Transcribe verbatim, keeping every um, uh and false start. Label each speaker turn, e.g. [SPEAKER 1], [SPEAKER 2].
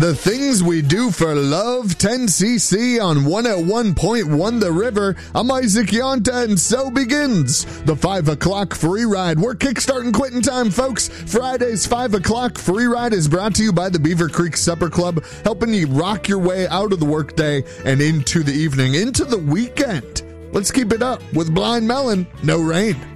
[SPEAKER 1] The Things We Do for Love, ten C C on one oh one point one The River. I'm Isaac Yonta, and so begins the five o'clock free ride. We're kickstarting quitting time, folks. Friday's five o'clock free ride is brought to you by the Beaver Creek Supper Club, helping you rock your way out of the workday and into the evening, into the weekend. Let's keep it up with Blind Melon, No Rain.